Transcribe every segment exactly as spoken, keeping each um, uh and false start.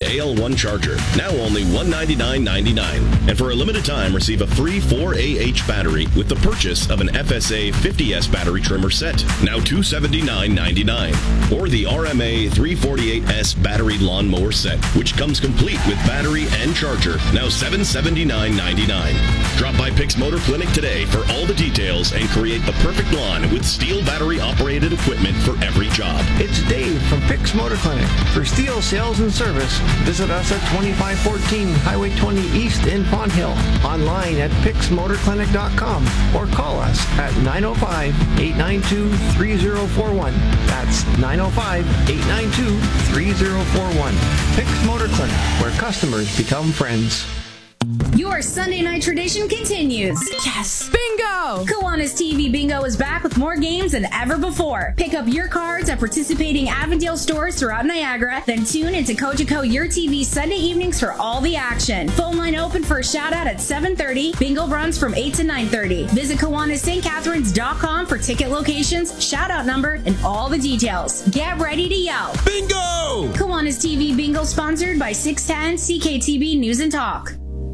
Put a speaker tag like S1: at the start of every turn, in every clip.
S1: A L one charger, now only one hundred ninety-nine dollars and ninety-nine cents. And for a limited time, receive a free four A H battery with the purchase of an F S A fifty S battery trimmer set, now two hundred seventy-nine dollars and ninety-nine cents. Or the R M A three forty-eight S battery lawnmower set, which comes complete with battery and charger, now seven hundred seventy-nine dollars and ninety-nine cents. Drop by Pix Motor Clinic today for all the details and create the perfect lawn with steel battery-operated equipment for every job.
S2: It's Dave from Pix Motor Clinic. For steel sales and service, visit us at twenty-five fourteen Highway twenty East in Fonthill. Online at pix motor clinic dot com or call us at nine oh five, eight nine two, three oh four one. That's nine oh five, eight nine two, three oh four one. Pix Motor Clinic, where customers become friends.
S3: Your Sunday night tradition continues.
S4: Yes! Bingo!
S3: Kiwanis T V Bingo is back with more games than ever before. Pick up your cards at participating Avondale stores throughout Niagara, then tune into Cogeco Your T V Sunday evenings for all the action. Phone line open for a shout-out at seven thirty. Bingo runs from eight to nine thirty. Visit Kiwanis St Catharines dot com for ticket locations, shout-out number, and all the details. Get ready to yell.
S5: Bingo!
S3: Kiwanis T V Bingo sponsored by six ten C K T B News and Talk.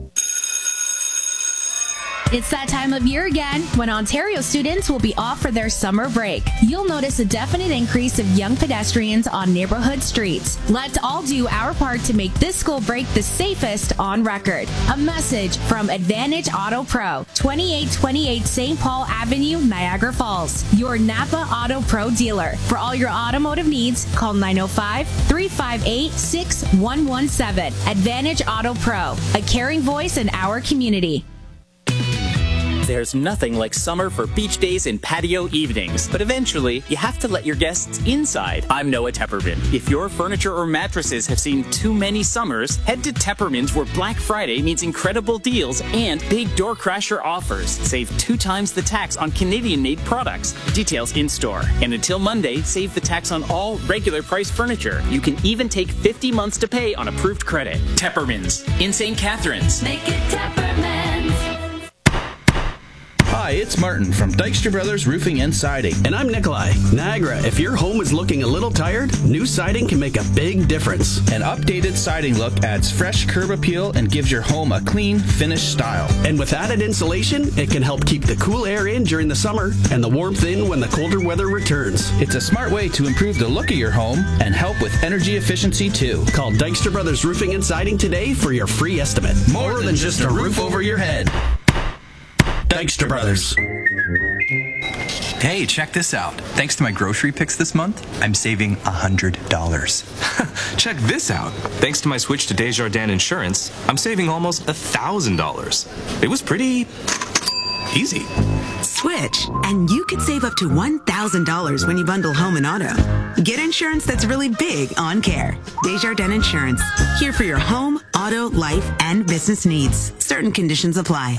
S3: It's that time of year again when Ontario students will be off for their summer break. You'll notice a definite increase of young pedestrians on neighborhood streets. Let's all do our part to make this school break the safest on record. A message from Advantage Auto Pro, twenty-eight twenty-eight Saint Paul Avenue, Niagara Falls, your Napa Auto Pro dealer. For all your automotive needs, call nine oh five, three five eight, six one one seven. Advantage Auto Pro, a caring voice in our community.
S6: There's nothing like summer for beach days and patio evenings, but eventually you have to let your guests inside. I'm Noah Tepperman. If your furniture or mattresses have seen too many summers, head to Tepperman's where Black Friday means incredible deals and big door crasher offers. Save two times the tax on Canadian-made products. Details in store. And until Monday, save the tax on all regular price furniture. You can even take fifty months to pay on approved credit. Tepperman's in Saint Catharines.
S3: Make it Tepperman's.
S7: Hi, it's Martin from Dykstra Brothers Roofing and Siding.
S8: And I'm Nikolai. Niagara, if your home is looking a little tired, new siding can make a big difference.
S7: An updated siding look adds fresh curb appeal and gives your home a clean, finished style.
S8: And with added insulation, it can help keep the cool air in during the summer and the warmth in when the colder weather returns.
S7: It's a smart way to improve the look of your home and help with energy efficiency too.
S8: Call Dykstra Brothers Roofing and Siding today for your free estimate.
S7: More, More than, than just a roof over your head.
S8: Dykstra Brothers.
S9: Hey, check this out. Thanks to my grocery picks this month, I'm saving one hundred dollars.
S5: Check this out. Thanks to my switch to Desjardins Insurance, I'm saving almost one thousand dollars. It was pretty easy.
S10: Switch, and you could save up to one thousand dollars when you bundle home and auto. Get insurance that's really big on care. Desjardins Insurance, here for your home, auto, life, and business needs. Certain conditions apply.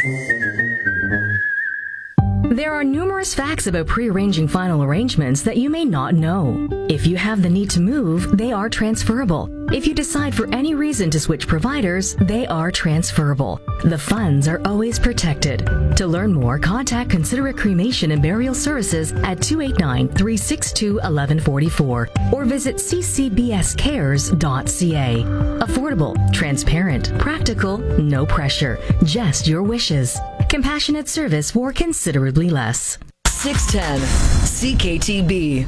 S11: There are numerous facts about pre-arranging final arrangements that you may not know. If you have the need to move, they are transferable. If you decide for any reason to switch providers, they are transferable. The funds are always protected. To learn more, contact Considerate Cremation and Burial Services at two eight nine, three six two, one one four four or visit c c b s cares dot c a. Affordable, transparent, practical, no pressure, just your wishes. Compassionate service for considerably less.
S12: six ten C K T B.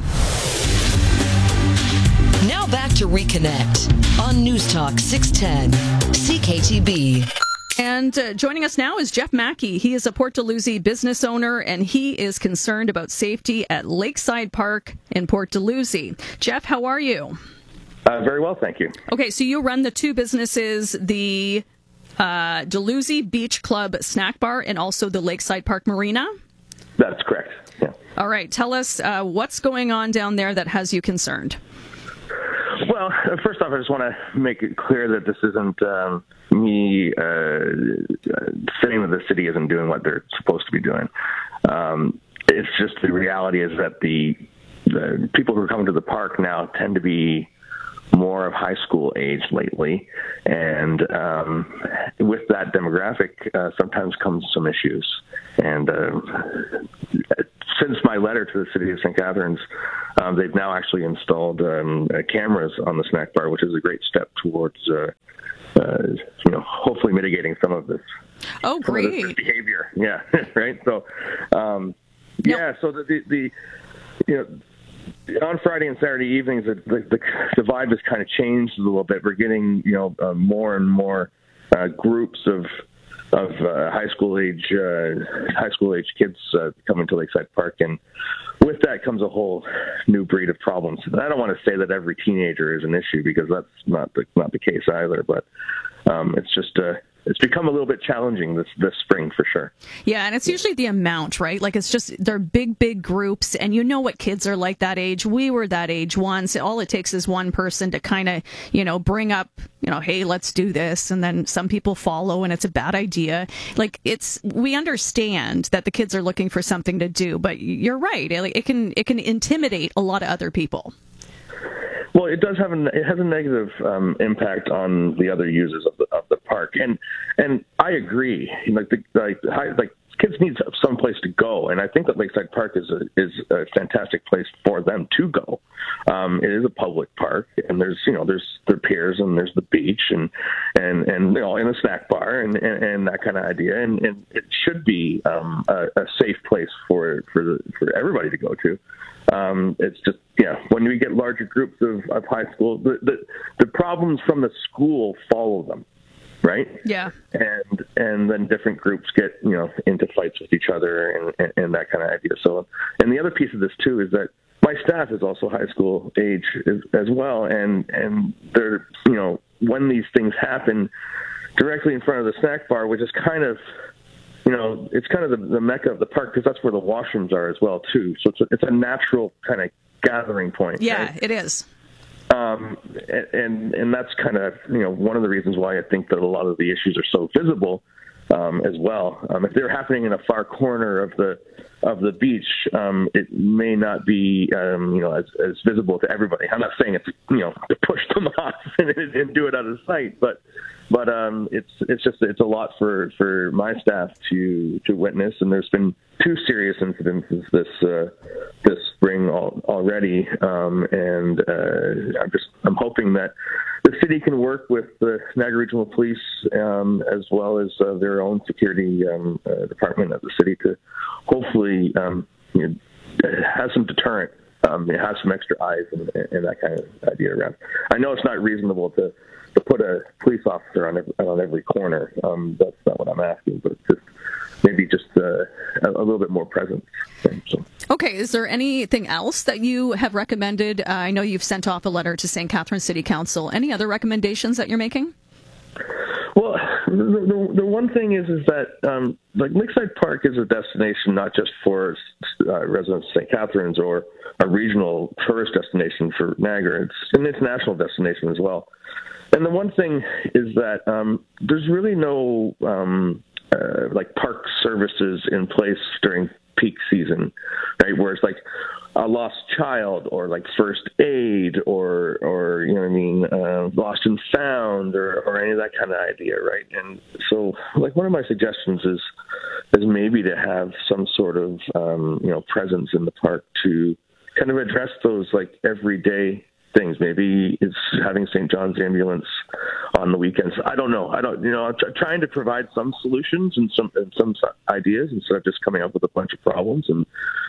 S12: Now back to Reconnect on News Talk six ten C K T B.
S4: And uh, joining us now is Jeff Mackey. He is a Port Dalhousie business owner, and he is concerned about safety at Lakeside Park in Port Dalhousie. Jeff, how are you?
S13: Uh, very well, thank you.
S4: Okay, so you run the two businesses, the uh, Dalhousie Beach Club Snack Bar and also the Lakeside Park Marina?
S13: That's correct, yeah.
S4: All right, tell us uh, what's going on down there that has you concerned.
S13: Well, first off, I just want to make it clear that this isn't um, me uh, saying that the city isn't doing what they're supposed to be doing. Um, it's just the reality is that the, the people who are coming to the park now tend to be more of high school age lately, and um, with that demographic, uh, sometimes comes some issues. And uh, since my letter to the city of Saint Catharines, um, they've now actually installed um, uh, cameras on the snack bar, which is a great step towards, uh, uh, you know, hopefully mitigating some of this.
S4: Oh, great
S13: this behavior. Yeah, right. So, um, yeah. So the, the the you know, on Friday and Saturday evenings, the the, the vibe has kind of changed a little bit. We're getting you know uh, more and more uh, groups of of uh, high school age uh, high school age kids uh, coming to Lakeside Park, and with that comes a whole new breed of problems. And I don't want to say that every teenager is an issue, because that's not the, not the case either. But um, it's just uh, it's become a little bit challenging this this spring for sure.
S4: Yeah, and it's usually the amount, right? Like, it's just, they're big, big groups, and you know what kids are like that age. We were that age once. All it takes is one person to kind of, you know, bring up, you know, hey, let's do this, and then some people follow, and it's a bad idea. Like, it's, we understand that the kids are looking for something to do, but you're right. It, it can it can intimidate a lot of other people.
S13: Well, it does have a it has a negative um, impact on the other users of the of the park, and and I agree. Like the like the high, like kids need some place to go, and I think that Lakeside Park is a is a fantastic place for them to go. Um, it is a public park, and there's you know there's their piers, and there's the beach, and and and you know in a snack bar, and, and, and that kind of idea, and, and it should be um, a, a safe place for for the, for everybody to go to. Um, it's just, yeah, when we get larger groups of, of high school, the, the the problems from the school follow them, right?
S4: Yeah.
S13: And and then different groups get, you know, into fights with each other and, and, and that kind of idea. So, and the other piece of this, too, is that my staff is also high school age as, as well. And, and they're, you know, when these things happen directly in front of the snack bar, which is kind of, you know, it's kind of the, the mecca of the park, because that's where the washrooms are as well, too. So it's a, it's a natural kind of gathering point.
S4: Yeah,
S13: right?
S4: It is.
S13: Um, and and that's kind of, you know, one of the reasons why I think that a lot of the issues are so visible um, as well. Um, if they're happening in a far corner of the of the beach, um, it may not be, um, you know, as, as visible to everybody. I'm not saying it's, you know, to push them off and, and do it out of sight, but but um, it's it's just it's a lot for, for my staff to to witness. And there's been two serious incidences this uh, this spring al- already, um, and uh, I'm just I'm hoping that the city can work with the Niagara Regional Police um, as well as uh, their own security um, uh, department of the city to hopefully um, you know, have some deterrent, um, have some extra eyes and, and that kind of idea around. I know it's not reasonable to, to put a police officer on every, on every corner. Um, that's not what I'm asking, but just maybe just uh, a, a little bit more presence. So.
S4: Okay, is there anything else that you have recommended? Uh, I know you've sent off a letter to Saint Catharines City Council. Any other recommendations that you're making?
S13: Well, the, the, the one thing is is that um, like Lakeside Park is a destination not just for uh, residents of Saint Catharines or a regional tourist destination for Niagara. It's an international destination as well. And the one thing is that um, there's really no um, uh, like park services in place during peak season, right? Where it's like a lost child or like first aid or, or you know what I mean, uh, lost and found or, or any of that kind of idea, right? And so like one of my suggestions is is maybe to have some sort of, um, you know, presence in the park to kind of address those like everyday things. Maybe it's having Saint John's ambulance on the weekends. I don't know. I don't, you know, I'm t- trying to provide some solutions and some, and some ideas instead of just coming up with a bunch of problems. And,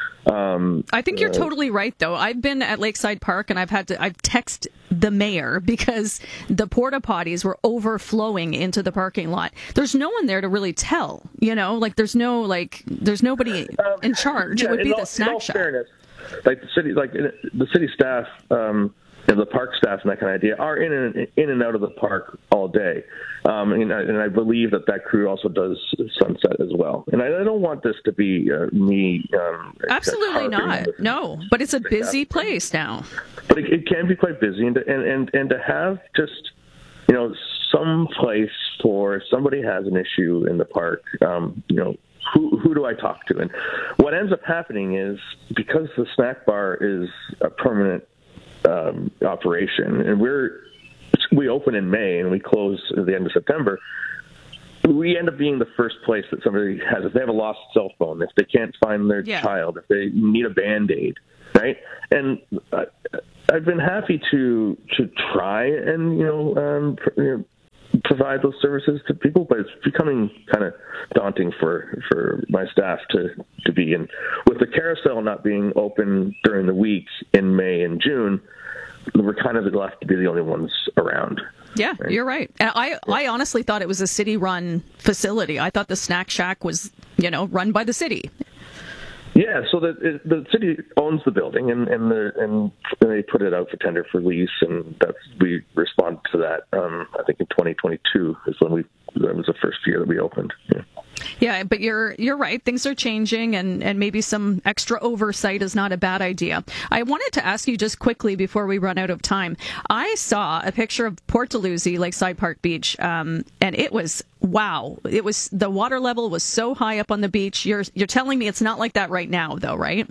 S13: um,
S4: I think you're
S13: uh,
S4: totally right, though. I've been at Lakeside Park and I've had to, I've texted the mayor because the porta potties were overflowing into the parking lot. There's no one there to really tell, you know, like there's no, like, there's nobody um, in charge.
S13: Yeah,
S4: it would be
S13: all,
S4: the snack
S13: in all
S4: shop.
S13: Fairness, like the city, like the city staff, um, and the park staff and that kind of idea are in and in and out of the park all day, um, and, I, and I believe that that crew also does sunset as well. And I, I don't want this to be uh, me. Um,
S4: Absolutely not. No, but it's a busy place now.
S13: But it, it can be quite busy, and to, and, and and to have just you know some place for if somebody has an issue in the park, um, you know. Who, who do I talk to? And what ends up happening is because the snack bar is a permanent um, operation, and we're we open in May and we close at the end of September. we end up being the first place that somebody has. If they have a lost cell phone, if they can't find their
S4: Yeah.
S13: child, if they need a Band-Aid, right? And uh, I've been happy to to try and, you know, um, pr- you know, provide those services to people, but it's becoming kind of daunting for, for my staff to, to be in. With the carousel not being open during the week in May and June, we're kind of left to be the only ones around.
S4: Yeah, right? You're right. And I, I honestly thought it was a city-run facility. I thought the Snack Shack was, you know, run by the city.
S13: Yeah, so the the city owns the building, and and, the, and they put it out for tender for lease, and that's we responded to that. Um, I think in twenty twenty-two is when we that was the first year that we opened. Yeah.
S4: Yeah, but you're you're right. Things are changing, and, and maybe some extra oversight is not a bad idea. I wanted to ask you just quickly before we run out of time. I saw a picture of Port Dalhousie, Lakeside Park Beach, um, and it was wow. It was the water level was so high up on the beach. You're you're telling me it's not like that right now, though, right?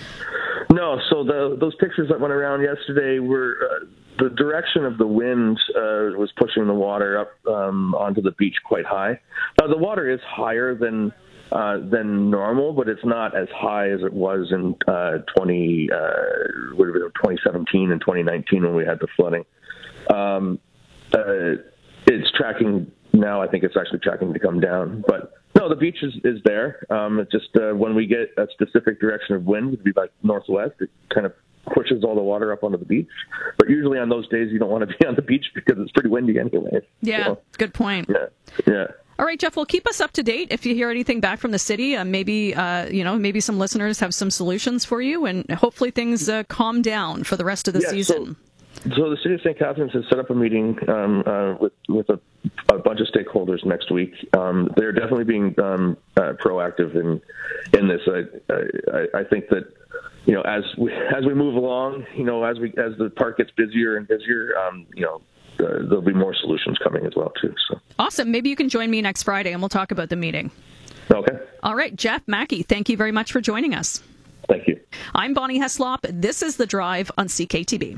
S13: No. So the those pictures that went around yesterday were. Uh, The direction of the wind uh, was pushing the water up um, onto the beach quite high. Now, the water is higher than uh, than normal, but it's not as high as it was in uh, twenty uh, would have been twenty seventeen and twenty nineteen when we had the flooding. Um, uh, it's tracking now. I think it's actually tracking to come down, but. No, the beach is, is there. Um, it's just uh, when we get a specific direction of wind, it would be like northwest, it kind of pushes all the water up onto the beach. But usually on those days, you don't want to be on the beach because it's pretty windy anyway.
S4: Yeah,
S13: so,
S4: good point.
S13: Yeah, yeah.
S4: All right, Jeff, well, keep us up to date. If you hear anything back from the city, uh, maybe, uh, you know, maybe some listeners have some solutions for you, and hopefully things uh, calm down for the rest of the
S13: yeah,
S4: season.
S13: So- So the city of Saint Catharines has set up a meeting um, uh, with with a, a bunch of stakeholders next week. Um, they're definitely being um, uh, proactive in in this. I, I, I think that you know as we as we move along, you know as we as the park gets busier and busier, um, you know uh, there'll be more solutions coming as well too. So
S4: awesome. Maybe you can join me next Friday and we'll talk about the meeting.
S13: Okay.
S4: All right, Jeff Mackey, thank you very much for joining us.
S13: Thank you.
S4: I'm Bonnie Heslop. This is The Drive on C K T B.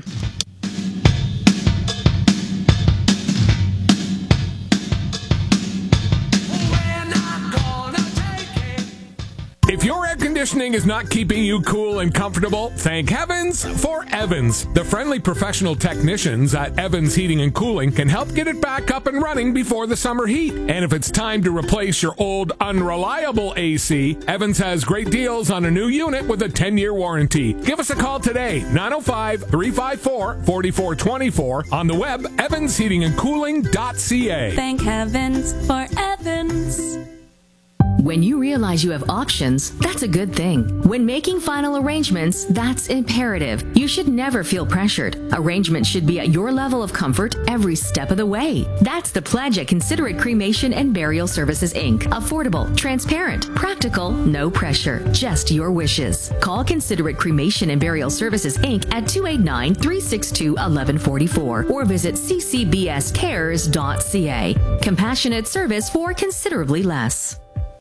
S14: If your air conditioning is not keeping you cool and comfortable, thank heavens for Evans. The friendly professional technicians at Evans Heating and Cooling can help get it back up and running before the summer heat. And if it's time to replace your old unreliable A C, Evans has great deals on a new unit with a ten-year warranty. Give us a call today, nine oh five, three five four, four four two four, on the web, evans heating and cooling dot c a.
S15: Thank heavens for Evans.
S11: When you realize you have options, that's a good thing. When making final arrangements, that's imperative. You should never feel pressured. Arrangements should be at your level of comfort every step of the way. That's the pledge at Considerate Cremation and Burial Services, Incorporated. Affordable, transparent, practical, no pressure, just your wishes. Call Considerate Cremation and Burial Services, Incorporated at two eight nine, three six two, one one four four or visit c c b s cares dot c a. Compassionate service for considerably less.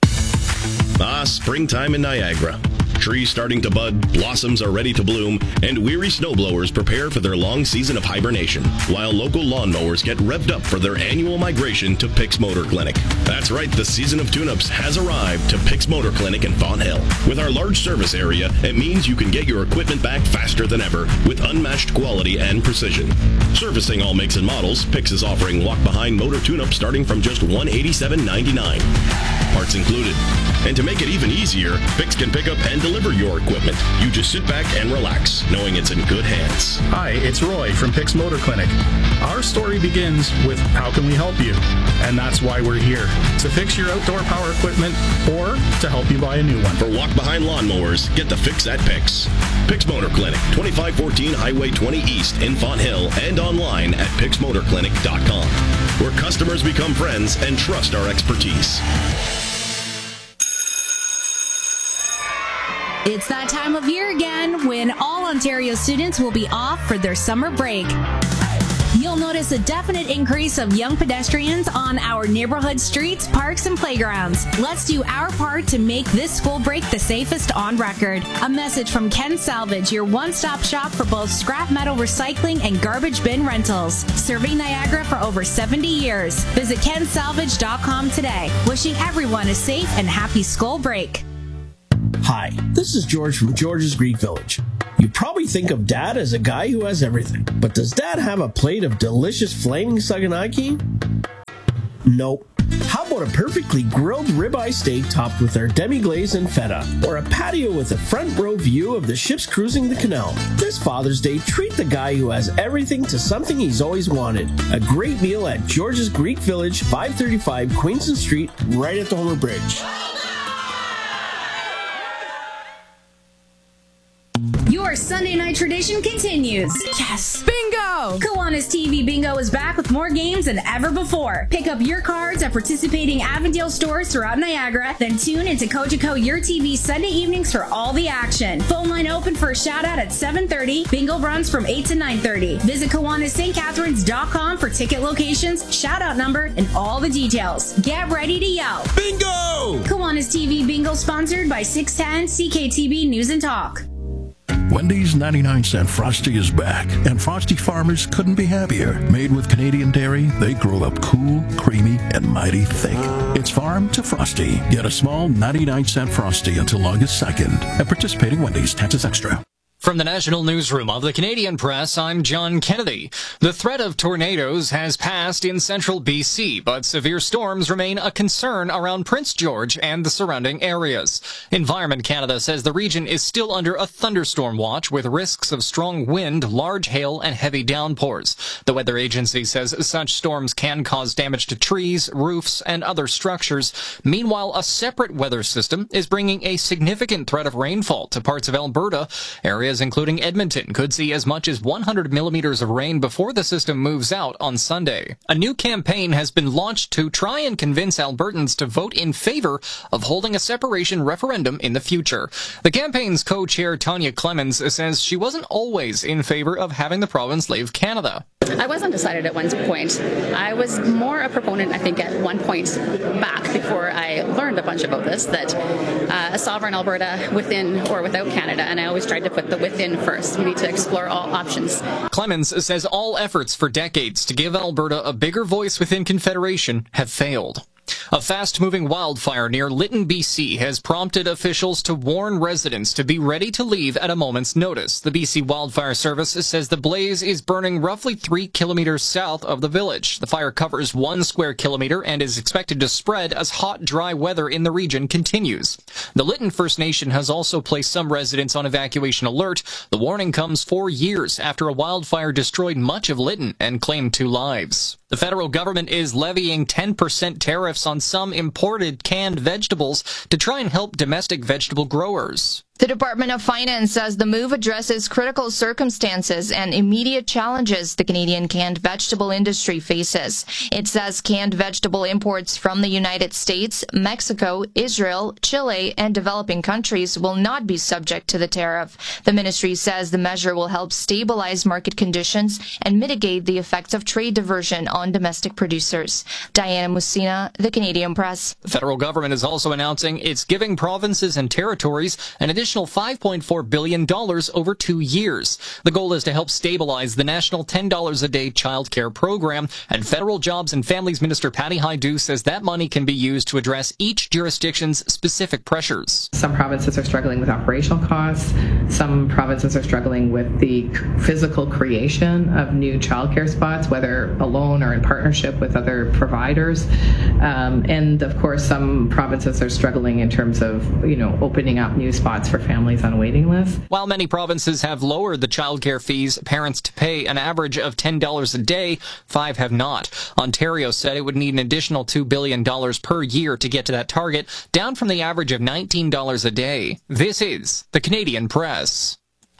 S1: Ah, springtime in Niagara. Trees starting to bud, blossoms are ready to bloom, and weary snowblowers prepare for their long season of hibernation, while local lawnmowers get revved up for their annual migration to Picks Motor Clinic. That's right, the season of tune-ups has arrived to Picks Motor Clinic in Fonthill. With our large service area, it means you can get your equipment back faster than ever with unmatched quality and precision. Servicing all makes and models, Picks is offering walk-behind motor tune-ups starting from just one hundred eighty-seven dollars and ninety-nine cents. Parts included. And to make it even easier, Picks can pick up and deliver your equipment. You just sit back and relax, knowing it's in good hands.
S16: Hi, it's Roy from Picks Motor Clinic. Our story begins with how can we help you? And that's why we're here, to fix your outdoor power equipment or to help you buy a new one.
S1: For walk-behind lawnmowers, get the fix at Picks. Picks Motor Clinic, twenty-five fourteen Highway twenty East in Fonthill, and online at picks motor clinic dot com, where customers become friends and trust our expertise.
S3: It's that time of year again when all Ontario students will be off for their summer break. You'll notice a definite increase of young pedestrians on our neighborhood streets, parks, and playgrounds. Let's do our part to make this school break the safest on record. A message from Ken Salvage, your one-stop shop for both scrap metal recycling and garbage bin rentals. Serving Niagara for over seventy years. Visit ken salvage dot com today. Wishing everyone a safe and happy school break.
S17: Hi, this is George from George's Greek Village. You probably think of Dad as a guy who has everything. But does Dad have a plate of delicious flaming saganaki? Nope. How about a perfectly grilled ribeye steak topped with our demi-glaze and feta? Or a patio with a front row view of the ships cruising the canal? This Father's Day, treat the guy who has everything to something he's always wanted. A great meal at George's Greek Village, five thirty-five Queenston Street, right at the Homer Bridge.
S3: Your Sunday night tradition continues. Yes! Bingo! Kiwanis T V Bingo is back with more games than ever before. Pick up your cards at participating Avondale stores throughout Niagara, then tune into Cogeco Your T V Sunday evenings for all the action. Phone line open for a shout-out at seven thirty. Bingo runs from eight to nine thirty. Visit Kiwanis St Catharines dot com for ticket locations, shout-out number, and all the details. Get ready to yell.
S17: Bingo!
S3: Kiwanis T V Bingo sponsored by six ten C K T B News and Talk.
S18: Wendy's ninety-nine cent Frosty is back, and Frosty farmers couldn't be happier. Made with Canadian dairy, they grow up cool, creamy, and mighty thick. It's farm to Frosty. Get a small ninety-nine cent Frosty until August second at participating Wendy's. Taxes extra.
S19: From the National Newsroom of the Canadian Press, I'm John Kennedy. The threat of tornadoes has passed in central B C, but severe storms remain a concern around Prince George and the surrounding areas. Environment Canada says the region is still under a thunderstorm watch with risks of strong wind, large hail, and heavy downpours. The weather agency says such storms can cause damage to trees, roofs, and other structures. Meanwhile, a separate weather system is bringing a significant threat of rainfall to parts of Alberta. Areas including Edmonton could see as much as one hundred millimeters of rain before the system moves out on Sunday. A new campaign has been launched to try and convince Albertans to vote in favor of holding a separation referendum in the future. The campaign's co-chair Tanya Clemens says she wasn't always in favor of having the province leave Canada.
S20: I was undecided at one point. I was more a proponent, I think, at one point back before I learned a bunch about this, that uh, a sovereign Alberta within or without Canada, and I always tried to put the within first. We need to explore all options.
S19: Clemens says all efforts for decades to give Alberta a bigger voice within Confederation have failed. A fast-moving wildfire near Lytton, B C has prompted officials to warn residents to be ready to leave at a moment's notice. The B C Wildfire Service says the blaze is burning roughly three kilometers south of the village. The fire covers one square kilometer and is expected to spread as hot, dry weather in the region continues. The Lytton First Nation has also placed some residents on evacuation alert. The warning comes four years after a wildfire destroyed much of Lytton and claimed two lives. The federal government is levying ten percent tariffs on some imported canned vegetables to try and help domestic vegetable growers.
S21: The Department of Finance says the move addresses critical circumstances and immediate challenges the Canadian canned vegetable industry faces. It says canned vegetable imports from the United States, Mexico, Israel, Chile, and developing countries will not be subject to the tariff. The ministry says the measure will help stabilize market conditions and mitigate the effects of trade diversion on domestic producers. Diana Musina, The Canadian Press.
S19: The federal government is also announcing it's giving provinces and territories an additional five point four billion dollars over two years. The goal is to help stabilize the national ten dollars a day child care program, and Federal Jobs and Families Minister Patty Hajdu says that money can be used to address each jurisdiction's specific pressures.
S22: Some provinces are struggling with operational costs. Some provinces are struggling with the physical creation of new childcare spots, whether alone or in partnership with other providers. Um, and of course, some provinces are struggling in terms of, you know, opening up new spots for families on waiting lists.
S19: While many provinces have lowered the childcare fees parents to pay an average of ten dollars a day, five have not. Ontario said it would need an additional two billion dollars per year to get to that target, down from the average of nineteen dollars a day. This is the Canadian Press.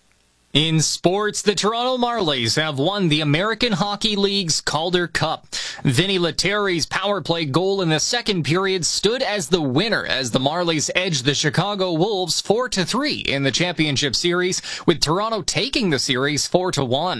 S19: In sports, the Toronto Marlies have won the American Hockey League's Calder Cup. Vinny Lettieri's power play goal in the second period stood as the winner as the Marlies edged the Chicago Wolves four to three in the championship series, with Toronto taking the series four to one.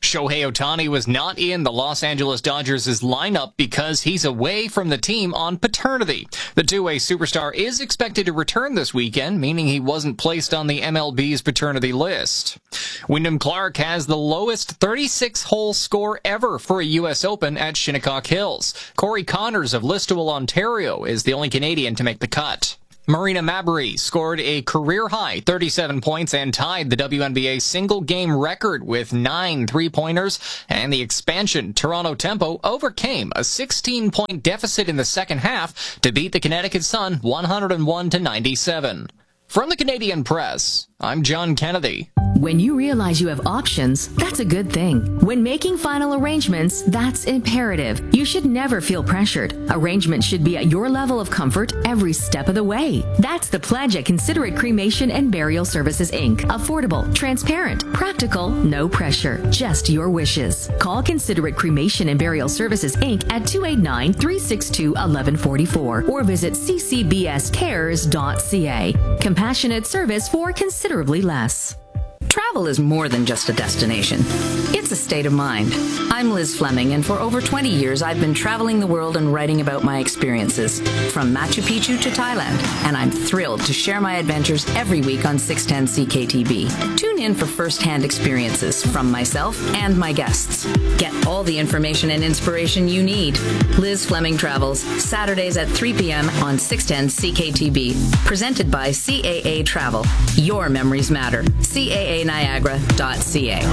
S19: Shohei Ohtani was not in the Los Angeles Dodgers' lineup because he's away from the team on paternity. The two-way superstar is expected to return this weekend, meaning he wasn't placed on the M L B's paternity list. Wyndham Clark has the lowest thirty-six hole score ever for a U S Open at Shinnecock Hills. Corey Connors of Listowel, Ontario, is the only Canadian to make the cut. Marina Mabrey scored a career-high thirty-seven points and tied the W N B A single-game record with nine three-pointers, and the expansion Toronto Tempo overcame a sixteen-point deficit in the second half to beat the Connecticut Sun one hundred one to ninety-seven. From the Canadian Press, I'm John Kennedy.
S11: When you realize you have options, that's a good thing. When making final arrangements, that's imperative. You should never feel pressured. Arrangements should be at your level of comfort every step of the way. That's the pledge at Considerate Cremation and Burial Services, Incorporated. Affordable, transparent, practical, no pressure, just your wishes. Call Considerate Cremation and Burial Services, Incorporated at two eight nine, three six two, one one four four or visit c c b s cares dot c a. Compassionate service for considerably less.
S2: Travel is more than just a destination. It's a state of mind. I'm Liz Fleming, and for over twenty years, I've been traveling the world and writing about my experiences, from Machu Picchu to Thailand, and I'm thrilled to share my adventures every week on six ten C K T B. Tune in for first-hand experiences from myself and my guests. Get all the information and inspiration you need. Liz Fleming Travels, Saturdays at three p.m. on six ten C K T B. Presented by C A A Travel. Your memories matter. C A A Niagara dot C A.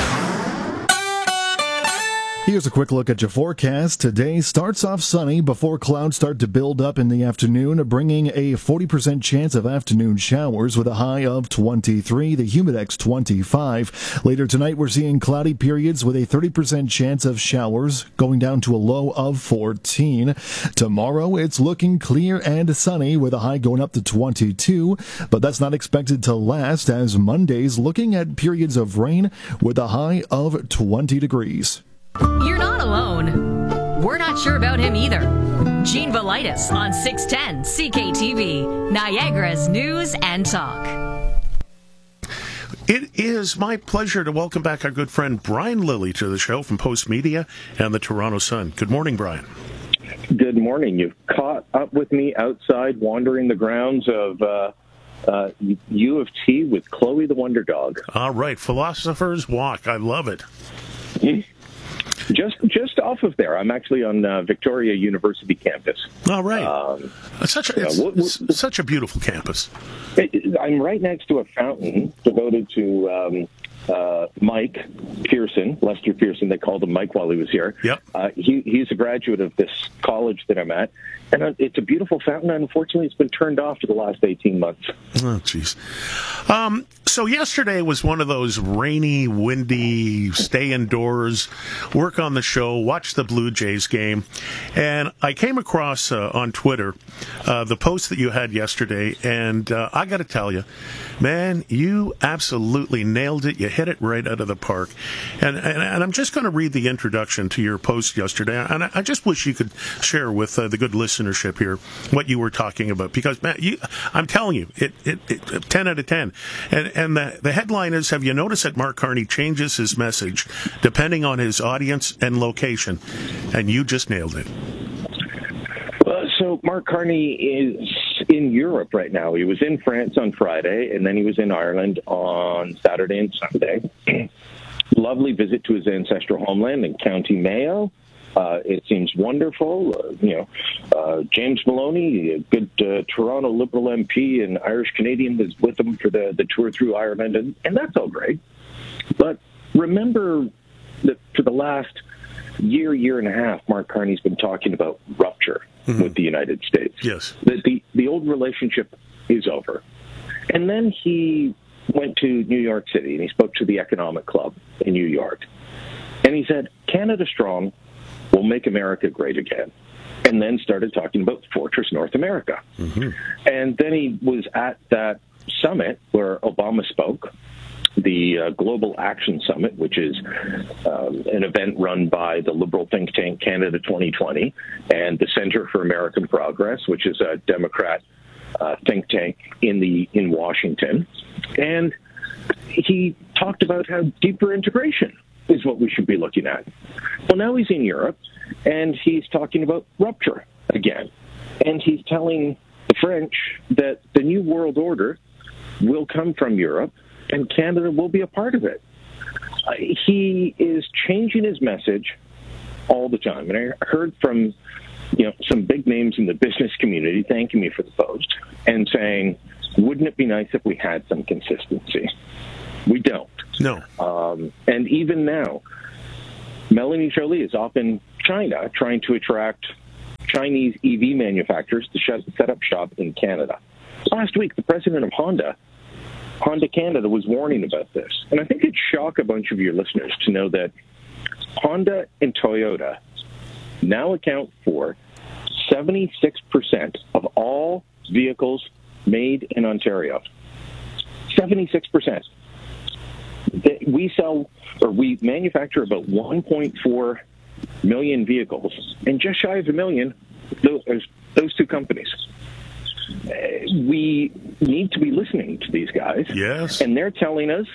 S6: Here's a quick look at your forecast. Today starts off sunny before clouds start to build up in the afternoon, bringing a forty percent chance of afternoon showers with a high of twenty-three, the Humidex twenty-five. Later tonight, we're seeing cloudy periods with a thirty percent chance of showers, going down to a low of fourteen. Tomorrow, it's looking clear and sunny with a high going up to twenty-two, but that's not expected to last, as Monday's looking at periods of rain with a high of twenty degrees.
S11: You're not alone. We're not sure about him either. Gene Velitis on six ten C K T V, Niagara's News and Talk.
S23: It is my pleasure to welcome back our good friend Brian Lilly to the show from Post Media and the Toronto Sun. Good morning, Brian.
S24: Good morning. You've caught up with me outside wandering the grounds of uh, uh, U of T with Chloe the Wonder Dog.
S23: All right. Philosopher's Walk. I love it.
S24: Mm-hmm. Just just off of there. I'm actually on uh, Victoria University campus.
S23: All right. Um, it's such a, it's,
S24: uh, what, what,
S23: it's such a beautiful campus.
S24: It, it, I'm right next to a fountain devoted to um, uh, Mike Pearson, Lester Pearson. They called him Mike while he was here.
S23: Yep.
S24: Uh, he, he's a graduate of this college that I'm at. And it's a beautiful fountain. Unfortunately, it's been turned off for the last eighteen months.
S23: Oh, jeez. Um, so yesterday was one of those rainy, windy, stay indoors, work on the show, watch the Blue Jays game. And I came across uh, on Twitter uh, the post that you had yesterday. And uh, I got to tell you, man, you absolutely nailed it. You hit it right out of the park. And, and, and I'm just going to read the introduction to your post yesterday. And I, I just wish you could share with uh, the good listeners here what you were talking about, because man, you, I'm telling you, it, it, it ten out of ten. And and the, the headline is, have you noticed that Mark Carney changes his message depending on his audience and location? And you just nailed it.
S24: Well, so Mark Carney is in Europe right now. He was in France on Friday, and then he was in Ireland on Saturday and Sunday. Lovely visit to his ancestral homeland in County Mayo. Uh, it seems wonderful. Uh, you know, uh, James Maloney, a good uh, Toronto Liberal M P and Irish Canadian, was with him for the, the tour through Ireland, and, and that's all great. But remember that for the last year, year and a half, Mark Carney's been talking about rupture mm-hmm. with the United States.
S23: Yes.
S24: That the, the old relationship is over. And then he went to New York City, and he spoke to the Economic Club in New York. And he said, Canada strong, will make America great again. And then started talking about Fortress North America.
S23: Mm-hmm.
S24: And then he was at that summit where Obama spoke, the uh, Global Action Summit, which is um, an event run by the liberal think tank Canada twenty twenty and the Center for American Progress, which is a Democrat uh, think tank in the in Washington. And he talked about how deeper integration is what we should be looking at. Well, now he's in Europe, and he's talking about rupture again. And he's telling the French that the New World Order will come from Europe, and Canada will be a part of it. Uh, he is changing his message all the time. And I heard from you know some big names in the business community thanking me for the post and saying, wouldn't it be nice if we had some consistency? We don't.
S23: No.
S24: Um, and even now, Melanie Joly is off in China trying to attract Chinese E V manufacturers to shut, set up shop in Canada. Last week, the president of Honda, Honda Canada, was warning about this. And I think it'd shock a bunch of your listeners to know that Honda and Toyota now account for seventy-six percent of all vehicles made in Ontario. seventy-six percent. We sell, or we manufacture about one point four million vehicles, and just shy of a million, those, those two companies. We need to be listening to these guys.
S23: Yes.
S24: And they're telling us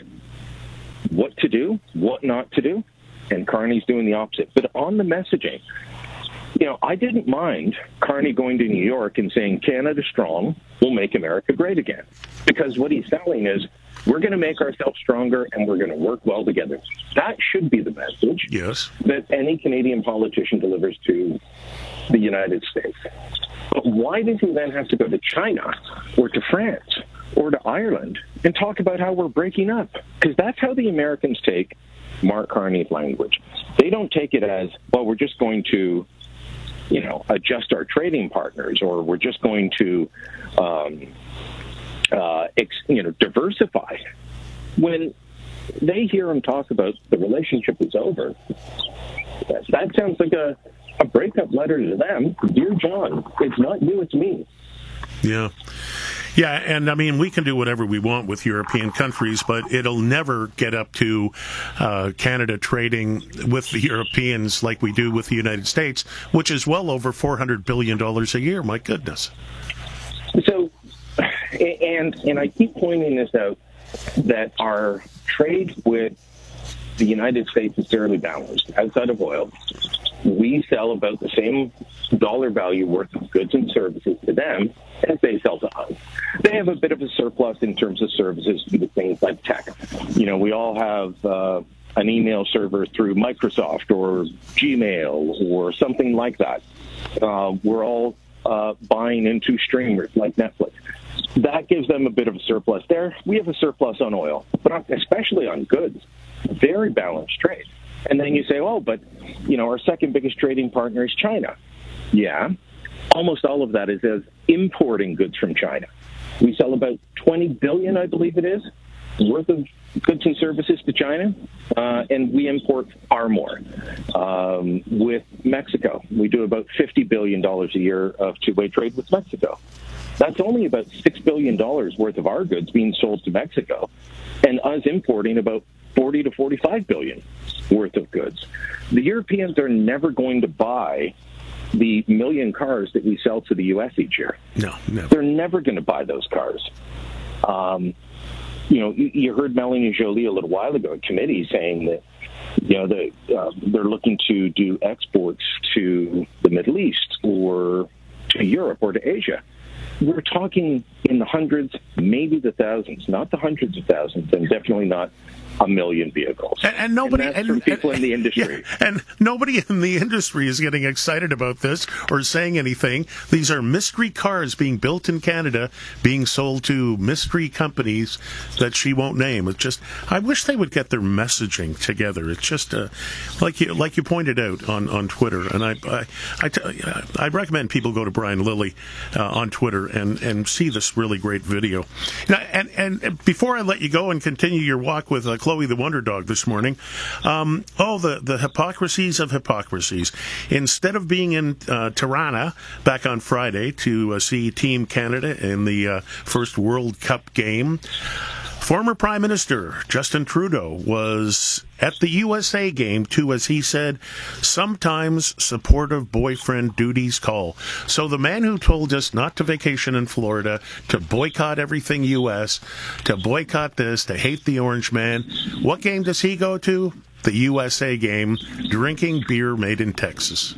S24: what to do, what not to do, and Carney's doing the opposite. But on the messaging, you know, I didn't mind Carney going to New York and saying, Canada strong, will make America great again. Because what he's selling is, we're going to make ourselves stronger and we're going to work well together. That should be the message
S23: yes.
S24: that any Canadian politician delivers to the United States. But why does he then have to go to China or to France or to Ireland and talk about how we're breaking up? Because that's how the Americans take Mark Carney's language. They don't take it as, well, we're just going to, you know, adjust our trading partners, or we're just going to, um, uh, ex, you know, diversify. When they hear him talk about the relationship is over, that, that sounds like a, a breakup letter to them. Dear John, it's not you, it's me.
S23: Yeah. Yeah, and I mean, we can do whatever we want with European countries, but it'll never get up to uh, Canada trading with the Europeans like we do with the United States, which is well over four hundred billion dollars a year. My goodness.
S24: So, and and I keep pointing this out, that our trade with the United States is fairly balanced. Outside of oil, we sell about the same dollar value worth of goods and services to them as they sell to us. They have a bit of a surplus in terms of services due to things like tech. You know, we all have uh, an email server through Microsoft or Gmail or something like that. Uh, we're all uh, buying into streamers like Netflix. That gives them a bit of a surplus there. We have a surplus on oil, but especially on goods. Very balanced trade. And then you say, oh, but, you know, our second biggest trading partner is China. Yeah, almost all of that is as importing goods from China. We sell about twenty billion dollars, I believe it is, worth of goods and services to China, uh, and we import far more. Um, with Mexico, we do about fifty billion dollars a year of two-way trade with Mexico. That's only about six billion dollars worth of our goods being sold to Mexico, and us importing about forty to forty-five billion dollars worth of goods. The Europeans are never going to buy the million cars that we sell to the U S each year.
S23: No, never.
S24: They're never going to buy those cars. Um, you know, you, you heard Melanie Joly a little while ago at committee saying that, you know, the, uh, they're looking to do exports to the Middle East or to Europe or to Asia. We're talking in the hundreds, maybe the thousands, not the hundreds of thousands, and definitely not a million vehicles.
S23: And, and nobody,
S24: and that's
S23: and,
S24: from people
S23: and,
S24: in the industry.
S23: Yeah, and nobody in the industry is getting excited about this or saying anything. These are mystery cars being built in Canada, being sold to mystery companies that she won't name. It's just, I wish they would get their messaging together. It's just, uh, like you, like you pointed out on, on Twitter, and I, I, I, t- I recommend people go to Brian Lilly uh, on Twitter and, and see this really great video. Now, and, and before I let you go and continue your walk with uh, Chloe the Wonder Dog this morning, um, oh, the, the hypocrisies of hypocrisies. Instead of being in uh, Tirana back on Friday to uh, see Team Canada in the uh, first World Cup game, former Prime Minister Justin Trudeau was at the U S A game to, as he said, sometimes supportive boyfriend duties call. So the man who told us not to vacation in Florida, to boycott everything U S, to boycott this, to hate the Orange Man, what game does he go to? the U S A game drinking beer made in Texas?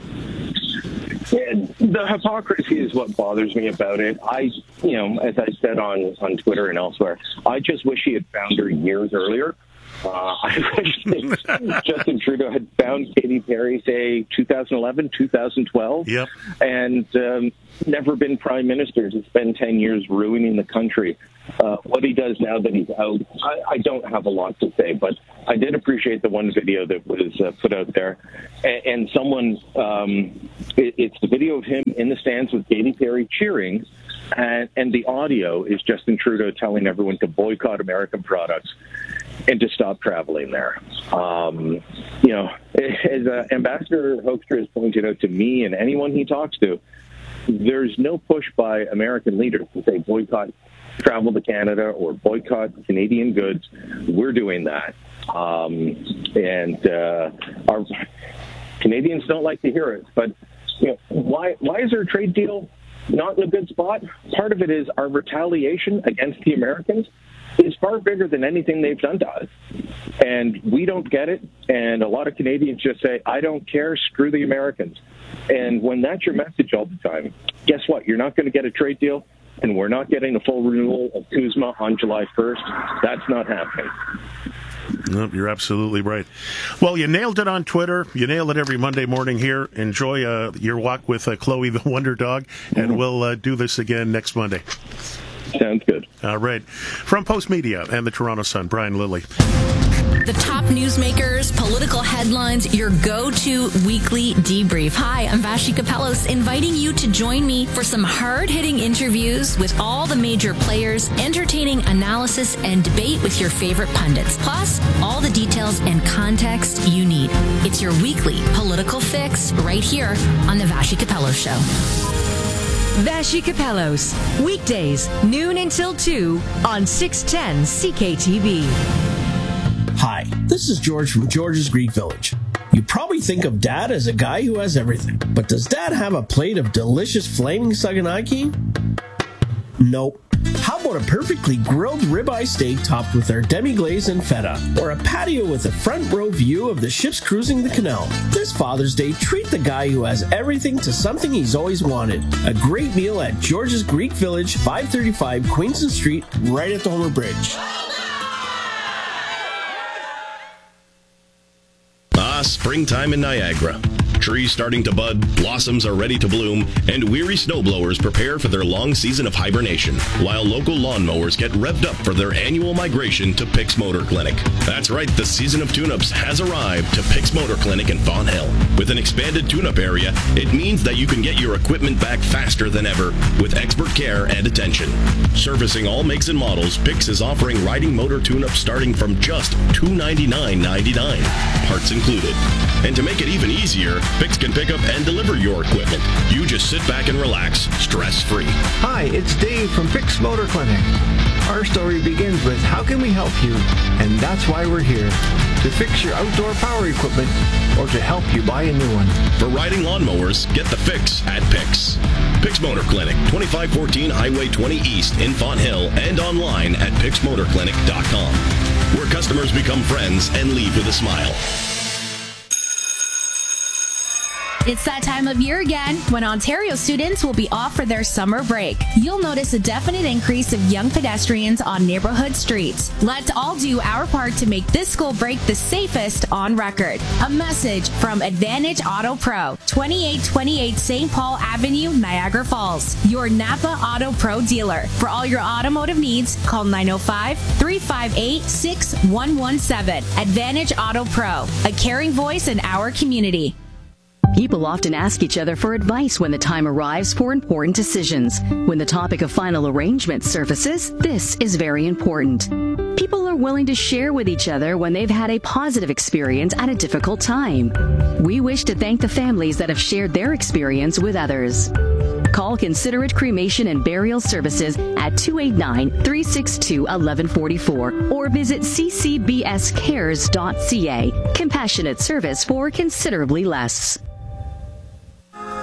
S24: Yeah, the hypocrisy is what bothers me about it. I, you know, as I said on, on Twitter and elsewhere, I just wish he had found her years earlier. Uh, I wish that Justin Trudeau had found Katy Perry, say, two thousand eleven, two thousand twelve,
S23: yep.
S24: and um, never been prime minister to spend ten years ruining the country. Uh, what he does now that he's out, I, I don't have a lot to say, but I did appreciate the one video that was uh, put out there. And, and someone, um, it, it's the video of him in the stands with Katy Perry cheering, and, and the audio is Justin Trudeau telling everyone to boycott American products and to stop traveling there. Um, you know, as uh, Ambassador Hoekstra has pointed out to me and anyone he talks to, there's no push by American leaders to say boycott travel to Canada or boycott Canadian goods. We're doing that. Um, and uh, our Canadians don't like to hear it. But you know, why, why is our trade deal not in a good spot? Part of it is our retaliation against the Americans is far bigger than anything they've done to us. And we don't get it. And a lot of Canadians just say, I don't care, screw the Americans. And when that's your message all the time, guess what? You're not going to get a trade deal, and we're not getting a full renewal of CUSMA on July first. That's not happening.
S23: Nope, you're absolutely right. Well, you nailed it on Twitter. You nail it every Monday morning here. Enjoy uh, your walk with uh, Chloe the Wonder Dog, and mm-hmm. we'll uh, do this again next Monday.
S24: Sounds good.
S23: All right. From Post Media and the Toronto Sun, Brian Lilly.
S5: The top newsmakers, political headlines, your go-to weekly debrief. Hi, I'm Vashi Kapelos, inviting you to join me for some hard-hitting interviews with all the major players, entertaining analysis, and debate with your favorite pundits. Plus, all the details and context you need. It's your weekly political fix right here on The Vashi Kapelos Show.
S11: Vashi Kapelos, weekdays, noon until two on six ten C K T B.
S17: Hi, this is George from George's Greek Village. You probably think of Dad as a guy who has everything, but does Dad have a plate of delicious flaming saganaki? Nope. How about a perfectly grilled ribeye steak topped with our demi-glaze and feta, or a patio with a front row view of the ships cruising the canal? This Father's Day, treat the guy who has everything to something he's always wanted. A great meal at George's Greek Village, five thirty-five Queenston Street, right at the Homer Bridge.
S1: Ah, springtime in Niagara. Trees starting to bud, blossoms are ready to bloom, and weary snowblowers prepare for their long season of hibernation, while local lawnmowers get revved up for their annual migration to Pix Motor Clinic. That's right, the season of tune-ups has arrived to Pix Motor Clinic in Fonthill. With an expanded tune-up area, it means that you can get your equipment back faster than ever with expert care and attention. Servicing all makes and models, Pix is offering riding motor tune-ups starting from just two hundred ninety-nine dollars and ninety-nine cents, parts included. And to make it even easier, Pix can pick up and deliver your equipment. You just sit back and relax, stress-free.
S7: Hi, it's Dave from Pix Motor Clinic. Our story begins with how can we help you? And that's why we're here. To fix your outdoor power equipment or to help you buy a new one.
S1: For riding lawnmowers, get the fix at Pix. Pix Motor Clinic, twenty-five fourteen Highway twenty East in Fonthill, and online at pix motor clinic dot com, where customers become friends and leave with a smile.
S3: It's that time of year again when Ontario students will be off for their summer break. You'll notice a definite increase of young pedestrians on neighborhood streets. Let's all do our part to make this school break the safest on record. A message from Advantage Auto Pro, twenty-eight twenty-eight Saint Paul Avenue, Niagara Falls, your Napa Auto Pro dealer. For all your automotive needs, call nine oh five, three five eight, six one one seven. Advantage Auto Pro, a caring voice in our community.
S11: People often ask each other for advice when the time arrives for important decisions. When the topic of final arrangement surfaces, this is very important. People are willing to share with each other when they've had a positive experience at a difficult time. We wish to thank the families that have shared their experience with others. Call Considerate Cremation and Burial Services at two eight nine, three six two, one one four four or visit c c b s cares dot c a. Compassionate service for considerably less.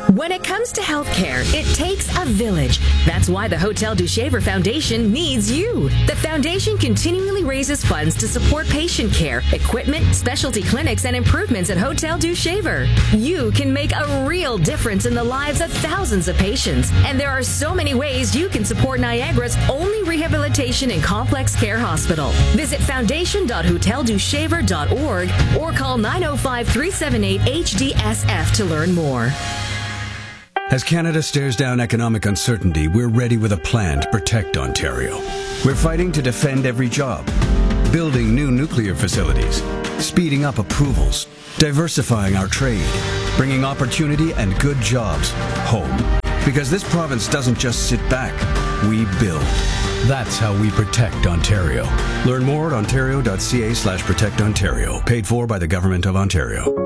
S11: When it comes to healthcare, it takes a village. That's why the Hotel du Shaver Foundation needs you. The foundation continually raises funds to support patient care, equipment, specialty clinics, and improvements at Hotel du Shaver. You can make a real difference in the lives of thousands of patients, and there are so many ways you can support Niagara's only rehabilitation and complex care hospital. Visit foundation dot hotel du shaver dot org or call nine oh five, three seven eight, H D S F to learn more.
S8: As Canada stares down economic uncertainty, we're ready with a plan to protect Ontario. We're fighting to defend every job, building new nuclear facilities, speeding up approvals, diversifying our trade, bringing opportunity and good jobs home. Because this province doesn't just sit back, we build. That's how we protect Ontario. Learn more at ontario.ca slash protect Ontario. Paid for by the Government of Ontario.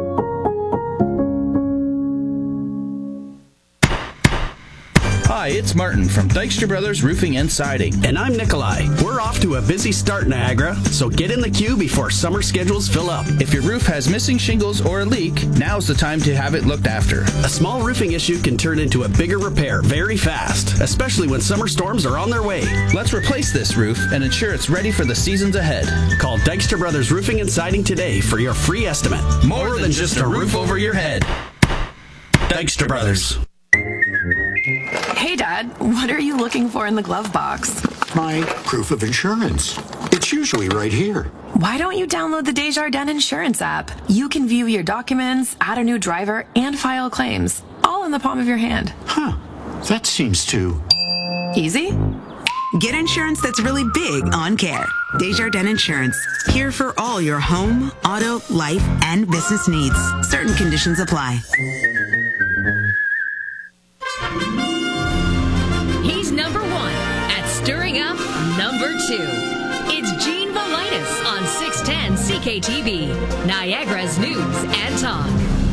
S9: Hi, it's Martin from Dykstra Brothers Roofing and Siding.
S10: And I'm Nikolai. We're off to a busy start, Niagara, so get in the queue before summer schedules fill up.
S9: If your roof has missing shingles or a leak, now's the time to have it looked after.
S10: A small roofing issue can turn into a bigger repair very fast, especially when summer storms are on their way.
S9: Let's replace this roof and ensure it's ready for the seasons ahead.
S10: Call Dykstra Brothers Roofing and Siding today for your free estimate.
S9: More, More than, than just a roof over your head.
S10: Dykstra Brothers.
S12: Hey, Dad, what are you looking for in the glove box?
S25: My proof of insurance. It's usually right here.
S12: Why don't you download the Desjardins Insurance app? You can view your documents, add a new driver, and file claims, all in the palm of your hand.
S25: Huh. That seems too...
S12: easy?
S26: Get insurance that's really big on care. Desjardins Insurance. Here for all your home, auto, life, and business needs. Certain conditions apply.
S11: He's number one at stirring up number two. It's Gene Valitis on six ten C K T V, Niagara's News and Talk.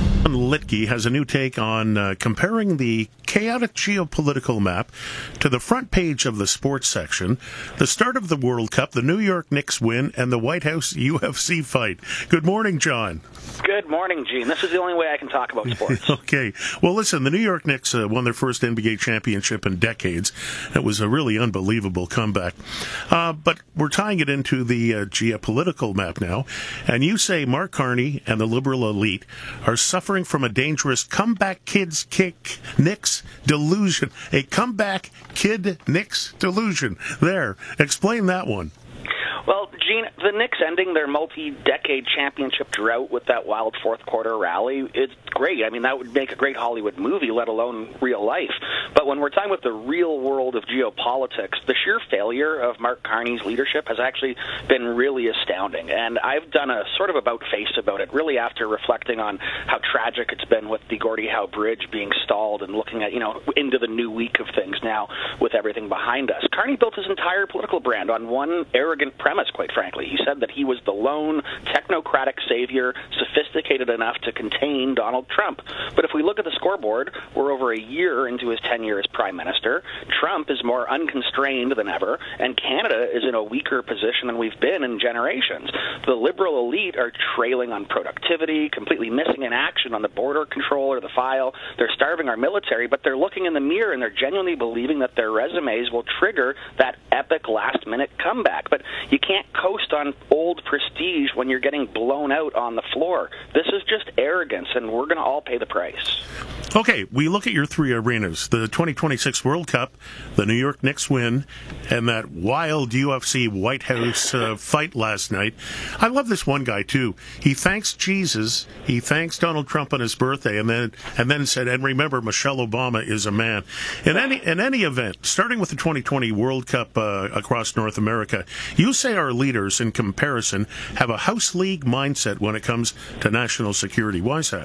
S23: Litke has a new take on uh, comparing the chaotic geopolitical map to the front page of the sports section, the start of the World Cup, the New York Knicks win, and the White House U F C fight. Good morning, John.
S27: Good morning, Gene. This is the only way I can talk about sports.
S23: Okay. Well, listen, the New York Knicks uh, won their first N B A championship in decades. It was a really unbelievable comeback. Uh, but we're tying it into the uh, geopolitical map now. And you say Mark Carney and the liberal elite are suffering from a dangerous comeback kids kick Knicks delusion. A comeback kid Knicks delusion. There. Explain that one.
S27: Well, Gene, the Knicks ending their multi-decade championship drought with that wild fourth-quarter rally is great. I mean, that would make a great Hollywood movie, let alone real life. But when we're talking about the real world of geopolitics, the sheer failure of Mark Carney's leadership has actually been really astounding. And I've done a sort of about-face about it, really after reflecting on how tragic it's been with the Gordie Howe Bridge being stalled and looking at, you know, into the new week of things now with everything behind us. Carney built his entire political brand on one arrogant premise, quite frankly. He said that he was the lone technocratic savior, sophisticated enough to contain Donald Trump. But if we look at the scoreboard, we're over a year into his tenure as prime minister. Trump is more unconstrained than ever, and Canada is in a weaker position than we've been in generations. The liberal elite are trailing on productivity, completely missing in action on the border control or the file. They're starving our military, but they're looking in the mirror and they're genuinely believing that their resumes will trigger that epic last-minute comeback. But you can't coast on old prestige when you're getting blown out on the floor. This is just arrogance, and we're going to all pay the price.
S23: Okay, we look at your three arenas, the twenty twenty-six World Cup, the New York Knicks win, and that wild U F C White House uh, fight last night. I love this one guy, too. He thanks Jesus, he thanks Donald Trump on his birthday, and then and then said, and remember, Michelle Obama is a man. In any, in any event, starting with the twenty twenty World Cup uh, across North America, you say our leaders, in comparison, have a House League mindset when it comes to national security. Why is that?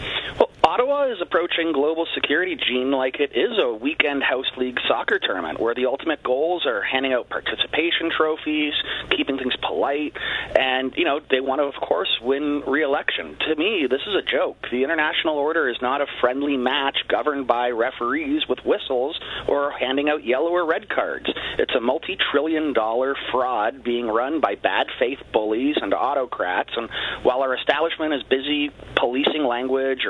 S27: Ottawa is approaching global security, Gene, like it is a weekend House League soccer tournament where the ultimate goals are handing out participation trophies, keeping things polite, and, you know, they want to, of course, win re-election. To me, this is a joke. The international order is not a friendly match governed by referees with whistles or handing out yellow or red cards. It's a multi-trillion dollar fraud being run by bad faith bullies and autocrats, and while our establishment is busy policing language or parsing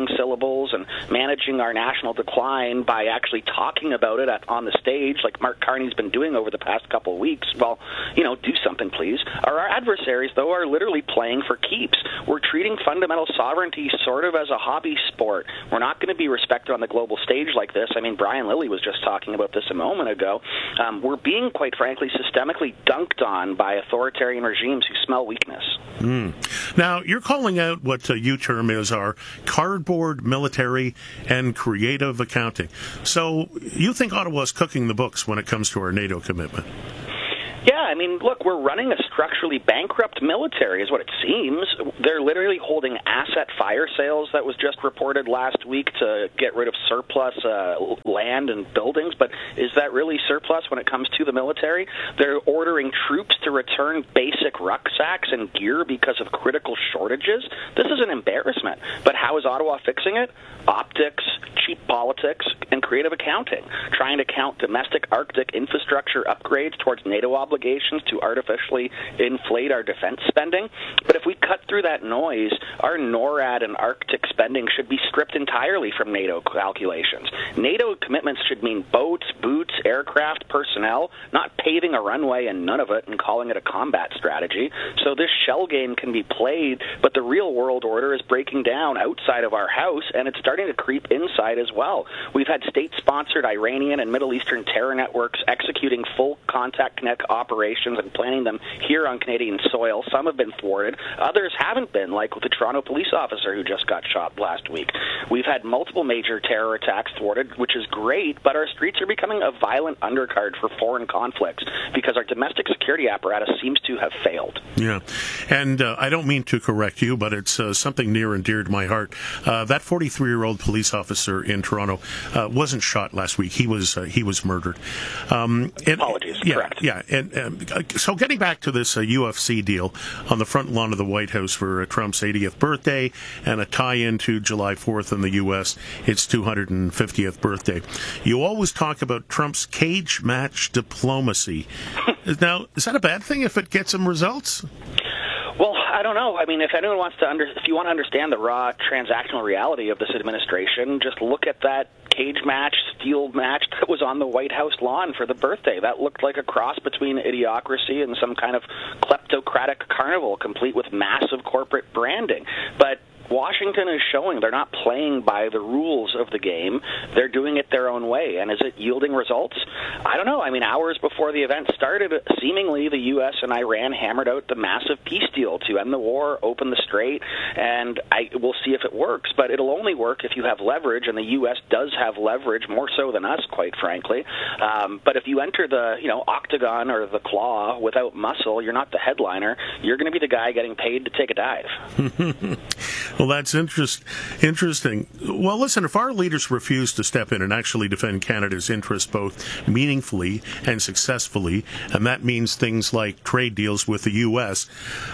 S27: counting syllables and managing our national decline by actually talking about it at, on the stage, like Mark Carney's been doing over the past couple of weeks, well, you know, do something, please. Our, our adversaries, though, are literally playing for keeps. We're treating fundamental sovereignty sort of as a hobby sport. We're not going to be respected on the global stage like this. I mean, Brian Lilly was just talking about this a moment ago. Um, we're being, quite frankly, systemically dunked on by authoritarian regimes who smell weakness.
S23: Mm. Now, you're calling out what uh, you term is our cardboard, military, and creative accounting. So you think Ottawa's cooking the books when it comes to our NATO commitment?
S27: Yeah, I mean, look, we're running a structurally bankrupt military is what it seems. They're literally holding asset fire sales that was just reported last week to get rid of surplus uh, land and buildings, but is that really surplus when it comes to the military? They're ordering troops to return basic rucksacks and gear because of critical shortages. This is an embarrassment. But how is Ottawa fixing it? Optics, cheap politics, and creative accounting, trying to count domestic Arctic infrastructure upgrades towards NATO obligations to artificially inflate our defense spending. But if we cut through that noise, our NORAD and Arctic spending should be stripped entirely from NATO calculations. NATO commitments should mean boats, boots, aircraft, personnel, not paving a runway and none of it and calling it a combat strategy. So this shell game can be played, but the real world order is breaking down outside of our house, and it's starting to creep inside as well. We've had state-sponsored Iranian and Middle Eastern terror networks executing full contact connect operations and planning them here on Canadian soil. Some have been thwarted. Others haven't been, like with the Toronto police officer who just got shot last week. We've had multiple major terror attacks thwarted, which is great, but our streets are becoming a violent undercard for foreign conflicts because our domestic security apparatus seems to have failed.
S23: Yeah, and uh, I don't mean to correct you, but it's uh, something near and dear to my heart. Uh, that forty-three-year-old police officer in Toronto uh, wasn't shot last week. He was uh, he was murdered. Um, and,
S27: Apologies,
S23: yeah,
S27: correct.
S23: Yeah, and um, so getting back to this uh, U F C deal on the front lawn of the White House for uh, Trump's eightieth birthday and a tie-in to July fourth in the U S, its two hundred fiftieth birthday. You always talk about Trump's cage match diplomacy. Now, is that a bad thing if it gets him results?
S27: Well, I don't know. I mean, if anyone wants to under, if you want to understand the raw transactional reality of this administration, just look at that cage match, steel match that was on the White House lawn for the birthday. That looked like a cross between idiocracy and some kind of kleptocratic carnival, complete with massive corporate branding. But Washington is showing they're not playing by the rules of the game. They're doing it their own way. And is it yielding results? I don't know. I mean, hours before the event started, seemingly the U S and Iran hammered out the massive peace deal to end the war, open the strait, and I, we'll see if it works. But it'll only work if you have leverage, and the U S does have leverage, more so than us, quite frankly. Um, but if you enter the, you know, octagon or the claw without muscle, you're not the headliner. You're going to be the guy getting paid to take a dive.
S23: Well, that's interest, interesting. Well, listen, if our leaders refuse to step in and actually defend Canada's interests both meaningfully and successfully, and that means things like trade deals with the U S,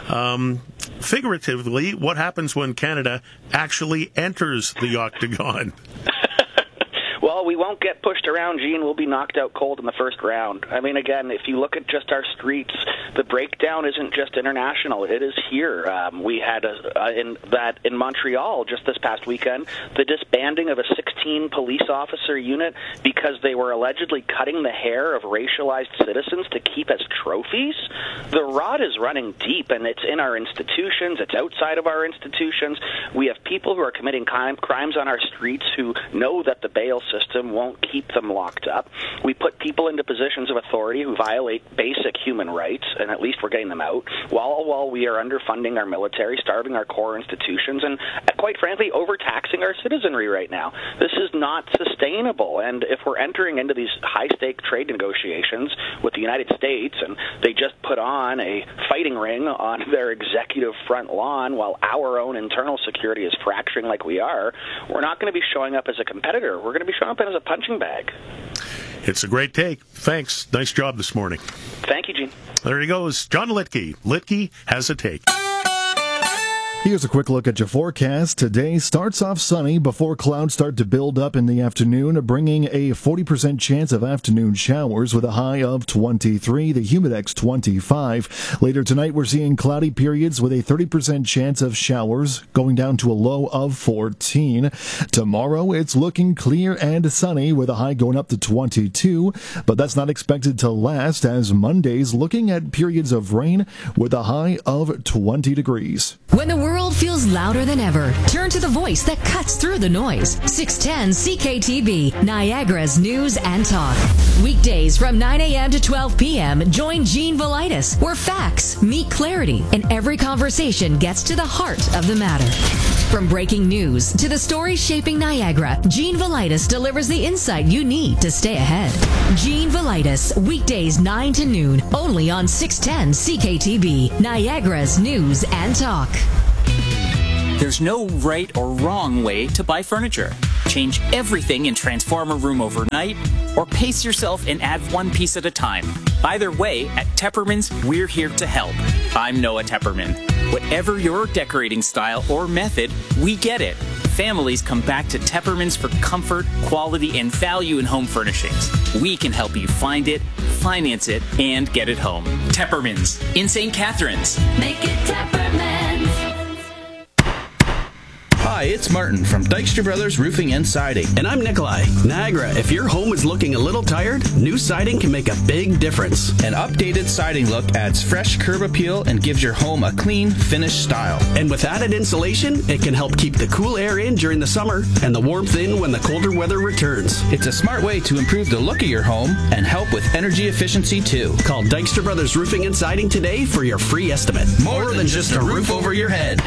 S23: um, figuratively, what happens when Canada actually enters the octagon?
S27: Well, we won't get pushed around, Gene. We'll be knocked out cold in the first round. I mean, again, if you look at just our streets, the breakdown isn't just international. It is here. Um, we had a, uh, in that in Montreal just this past weekend, the disbanding of a sixteen police officer unit because they were allegedly cutting the hair of racialized citizens to keep as trophies. The rot is running deep, and it's in our institutions. It's outside of our institutions. We have people who are committing crime, crimes on our streets who know that the bail system won't keep them locked up. We put people into positions of authority who violate basic human rights, and at least we're getting them out, while while we are underfunding our military, starving our core institutions, and quite frankly, overtaxing our citizenry right now. This is not sustainable, and if we're entering into these high-stake trade negotiations with the United States, and they just put on a fighting ring on their executive front lawn while our own internal security is fracturing like we are, we're not going to be showing up as a competitor. We're going to be showing up as a punching bag.
S23: It's a great take. Thanks. Nice job this morning.
S27: Thank you, Gene.
S23: There he goes. John Litke. Litke has a take.
S6: Here's a quick look at your forecast. Today starts off sunny before clouds start to build up in the afternoon, bringing a forty percent chance of afternoon showers with a high of twenty-three, the Humidex twenty-five. Later tonight, we're seeing cloudy periods with a thirty percent chance of showers, going down to a low of fourteen. Tomorrow, it's looking clear and sunny with a high going up to twenty-two, but that's not expected to last, as Monday's looking at periods of rain with a high of twenty degrees.
S11: When the world feels louder than ever, turn to the voice that cuts through the noise. six ten C K T B, Niagara's News and Talk. Weekdays from nine a.m. to twelve p.m., join Gene Velitis, where facts meet clarity and every conversation gets to the heart of the matter. From breaking news to the stories shaping Niagara, Gene Velitis delivers the insight you need to stay ahead. Gene Velitis, weekdays nine to noon, only on six ten C K T B, Niagara's News and Talk.
S4: There's no right or wrong way to buy furniture. Change everything and transform a room overnight, or pace yourself and add one piece at a time. Either way, at Tepperman's, we're here to help. I'm Noah Tepperman. Whatever your decorating style or method, we get it. Families come back to Tepperman's for comfort, quality, and value in home furnishings. We can help you find it, finance it, and get it home. Tepperman's in Saint Catharines.
S13: Make it Tepperman's.
S9: Hi, it's Martin from Dykstra Brothers Roofing and Siding.
S10: And I'm Nikolai. Niagara, if your home is looking a little tired, new siding can make a big difference.
S9: An updated siding look adds fresh curb appeal and gives your home a clean, finished style.
S10: And with added insulation, it can help keep the cool air in during the summer and the warmth in when the colder weather returns.
S9: It's a smart way to improve the look of your home and help with energy efficiency too.
S10: Call Dykstra Brothers Roofing and Siding today for your free estimate.
S9: More, More than, than just a roof over your head.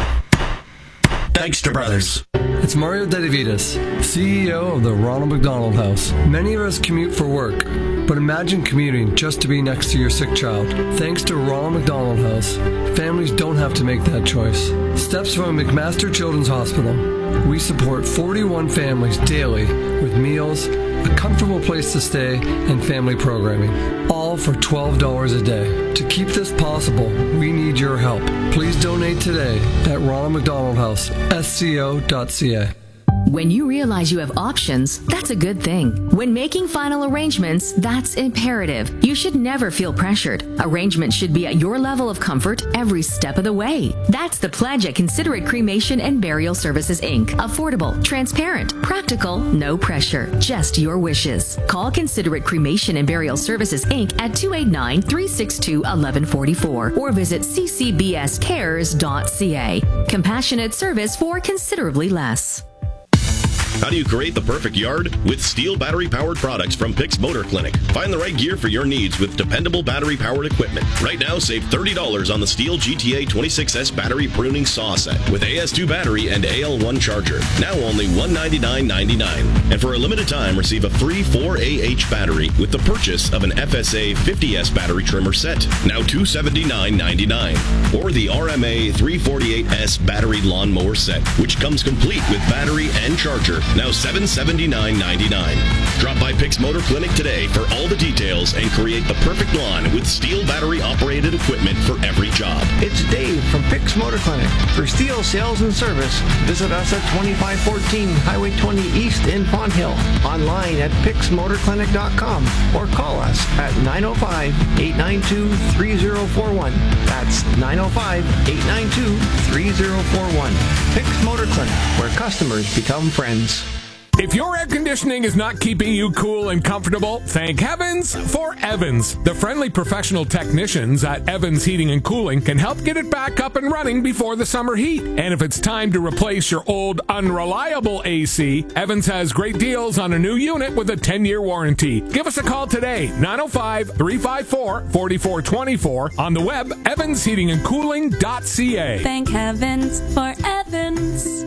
S10: Dykstra Brothers.
S14: It's Mario Dedivitas, C E O of the Ronald McDonald House. Many of us commute for work, but imagine commuting just to be next to your sick child. Thanks to Ronald McDonald House, families don't have to make that choice. Steps from McMaster Children's Hospital. We support forty-one families daily with meals, a comfortable place to stay, and family programming, all for twelve dollars a day. To keep this possible, we need your help. Please donate today at Ronald McDonald House, S C O dot C A.
S11: When you realize you have options, that's a good thing. When making final arrangements, that's imperative. You should never feel pressured. Arrangements should be at your level of comfort every step of the way. That's the pledge at Considerate Cremation and Burial Services, Incorporated. Affordable, transparent, practical, no pressure, just your wishes. Call Considerate Cremation and Burial Services, Incorporated at two eight nine, three six two, one one four four or visit c c b s cares dot c a. Compassionate service for considerably less.
S1: How do you create the perfect yard? With Steel battery-powered products from Pix Motor Clinic. Find the right gear for your needs with dependable battery-powered equipment. Right now, save thirty dollars on the Steel G T A twenty-six S battery pruning saw set with A S two battery and A L one charger. Now only one hundred ninety-nine ninety-nine. And for a limited time, receive a free four A H battery with the purchase of an F S A fifty S battery trimmer set. Now two hundred seventy-nine ninety-nine. Or the R M A three forty-eight S battery lawnmower set, which comes complete with battery and charger. Now seven hundred seventy-nine ninety-nine. Drop by Pix Motor Clinic today for all the details and create the perfect lawn with Steel battery-operated equipment for every job.
S7: It's Dave from Pix Motor Clinic. For Steel sales and service, visit us at twenty-five fourteen Highway twenty East in Pond Hill. Online at pix motor clinic dot com or call us at nine oh five, eight nine two, three oh four one. That's nine oh five, eight nine two, three oh four one. Pix Motor Clinic, where customers become friends.
S15: If your air conditioning is not keeping you cool and comfortable, thank heavens for Evans. The friendly professional technicians at Evans Heating and Cooling can help get it back up and running before the summer heat. And if it's time to replace your old unreliable A C, Evans has great deals on a new unit with a ten-year warranty. Give us a call today, nine oh five, three five four, four four two four, on the web, evans heating and cooling dot c a.
S13: Thank heavens for Evans.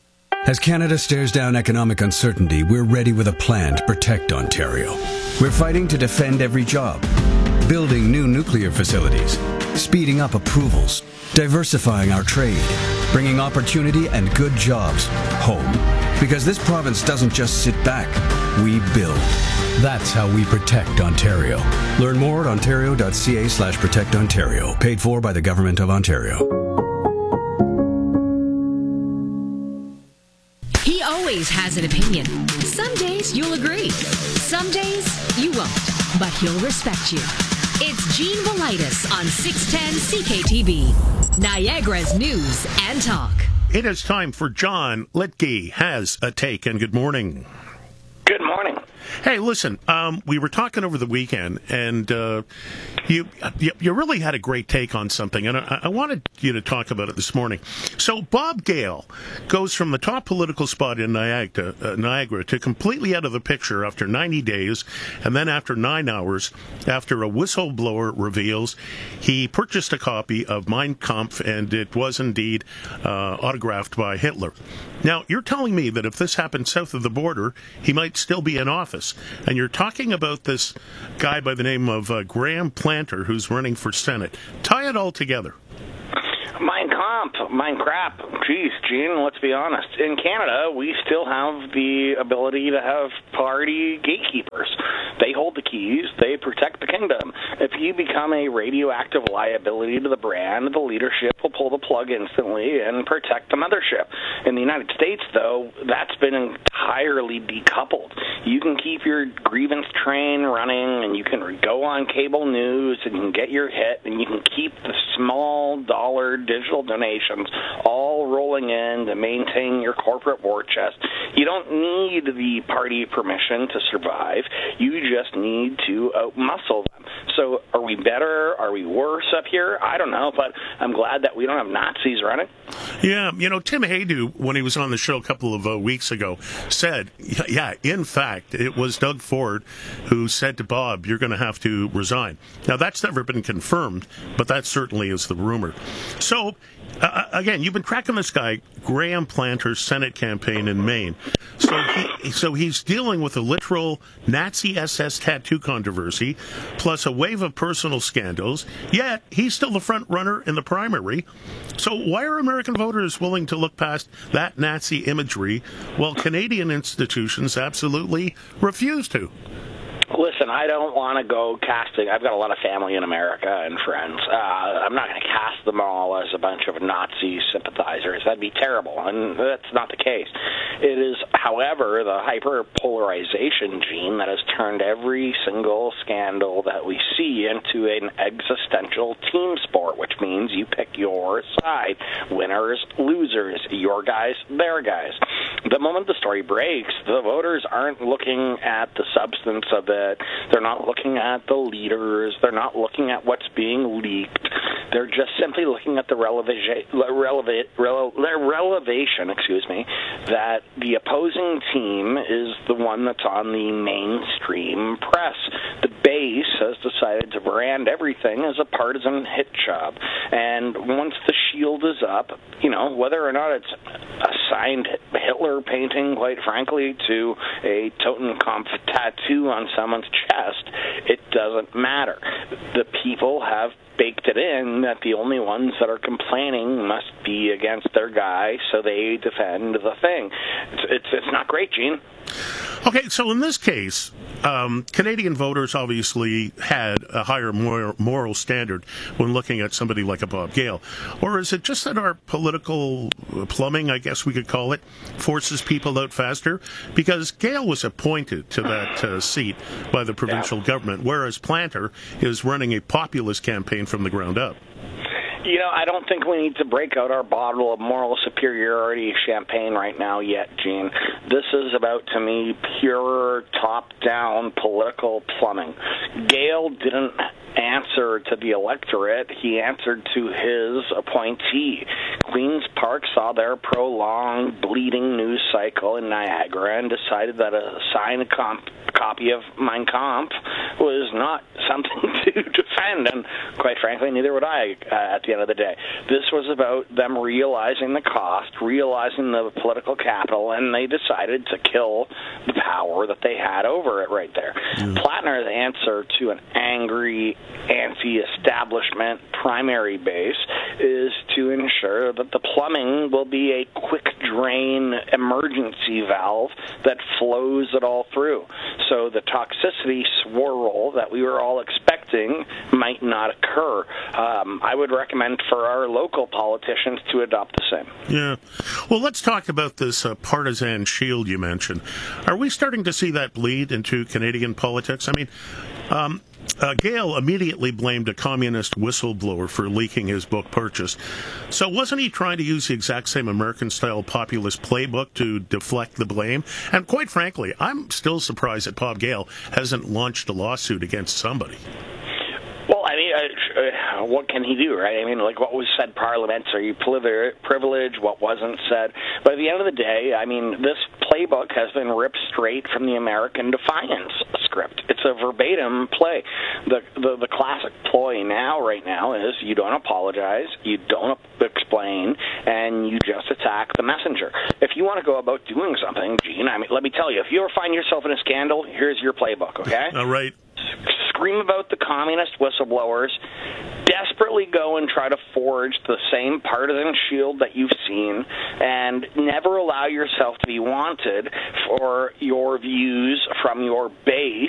S8: As Canada stares down economic uncertainty, we're ready with a plan to protect Ontario. We're fighting to defend every job, building new nuclear facilities, speeding up approvals, diversifying our trade, bringing opportunity and good jobs home. Because this province doesn't just sit back, we build. That's how we protect Ontario. Learn more at ontario dot c a slash protect Ontario. Paid for by the Government of Ontario.
S11: always has an opinion. Some days you'll agree. Some days you won't, but he'll respect you. It's Gene Velitis on six ten C K T V, Niagara's News and Talk.
S23: It is time for John Litke Has a Take, and good morning.
S27: Good morning.
S23: Hey, listen, um, we were talking over the weekend, and uh, you, you you really had a great take on something, and I, I wanted you to talk about it this morning. So Bob Gale goes from the top political spot in Niagara, uh, Niagara to completely out of the picture after ninety days, and then after nine hours, after a whistleblower reveals he purchased a copy of Mein Kampf, and it was indeed uh, autographed by Hitler. Now, you're telling me that if this happened south of the border, he might still be in office. And you're talking about this guy by the name of uh, Graham Planter, who's running for Senate. Tie it all together.
S27: Mein Kampf, Mein Crap. Geez, Gene, let's be honest. In Canada, we still have the ability to have party gatekeepers. They hold the keys. They protect the kingdom. If you become a radioactive liability to the brand, the leadership will pull the plug instantly and protect the mothership. In the United States, though, that's been entirely decoupled. You can keep your grievance train running, and you can go on cable news, and you can get your hit, and you can keep the small dollar digital donations all rolling in to maintain your corporate war chest. You don't need the party permission to survive. You just need to outmuscle them. So are we better? Are we worse up here? I don't know, but I'm glad that we don't have Nazis running.
S23: Yeah, you know, Tim Haydu, when he was on the show a couple of uh, weeks ago, said, yeah, in fact, it was Doug Ford who said to Bob, you're going to have to resign. Now, that's never been confirmed, but that certainly is the rumor. So, uh, again, you've been tracking this guy, Graham Planter's Senate campaign in Maine. So, he, so he's dealing with a literal Nazi S S tattoo controversy, plus a wave of personal scandals, yet he's still the front runner in the primary. So why are American voters willing to look past that Nazi imagery while Canadian institutions absolutely refuse to?
S27: Listen, I don't want to go casting. I've got a lot of family in America and friends. Uh, I'm not going to cast them all as a bunch of Nazi sympathizers. That'd be terrible, and that's not the case. It is, however, the hyperpolarization gene that has turned every single scandal that we see into an existential team sport, which means you pick your side. Winners, losers, your guys, their guys. The moment the story breaks, the voters aren't looking at the substance of it. They're not looking at the leaders. They're not looking at what's being leaked. They're just simply looking at the releva- releva- rele- relevation, excuse me, that the opposing team is the one that's on the mainstream press. The base has decided to brand everything as a partisan hit job. And once the shield is up, you know, whether or not it's a signed Hitler painting, quite frankly, to a Totenkopf tattoo on someone's chest, it doesn't matter. The people have baked it in that the only ones that are complaining must be against their guy, so they defend the thing. It's it's, it's not great, Gene.
S23: Okay, so in this case, um, Canadian voters obviously had a higher moral, moral standard when looking at somebody like a Bob Gale. Or is it just that our political plumbing, I guess we could call it, forces people out faster? Because Gale was appointed to that uh, seat by the provincial yeah. government, whereas Planter is running a populist campaign from the ground up.
S27: You know, I don't think we need to break out our bottle of moral superiority champagne right now yet, Gene. This is about, to me, pure top-down political plumbing. Gale didn't answer to the electorate. He answered to his appointee. Queen's Park saw their prolonged bleeding news cycle in Niagara and decided that a signed comp- copy of Mein Kampf was not something to defend, and quite frankly, neither would I uh, at the end of the day. This was about them realizing the cost, realizing the political capital, and they decided to kill the power that they had over it right there. Mm. Plattner's answer to an angry anti-establishment primary base is to ensure that the plumbing will be a quick drain emergency valve that flows it all through. So the toxicity swirl that we were all expecting might not occur. Um, I would recommend for our local politicians to adopt the same.
S23: Yeah. Well, let's talk about this uh, partisan shield you mentioned. Are we starting to see that bleed into Canadian politics? I mean, um, uh, Gale immediately blamed a communist whistleblower for leaking his book Purchase. So wasn't he trying to use the exact same American-style populist playbook to deflect the blame? And quite frankly, I'm still surprised that Bob Gale hasn't launched a lawsuit against somebody.
S27: Well, I mean, uh, uh, what can he do, right? I mean, like, what was said parliamentary privilege, what wasn't said. But at the end of the day, I mean, this playbook has been ripped straight from the American Defiance script. It's a verbatim play. The, the, the classic ploy now, right now, is you don't apologize, you don't explain, and you just attack the messenger. If you want to go about doing something, Gene, I mean, let me tell you, if you ever find yourself in a scandal, here's your playbook, okay?
S23: All right.
S27: Scream about the communist whistleblowers, desperately go and try to forge the same partisan shield that you've seen, and never allow yourself to be wanted for your views from your base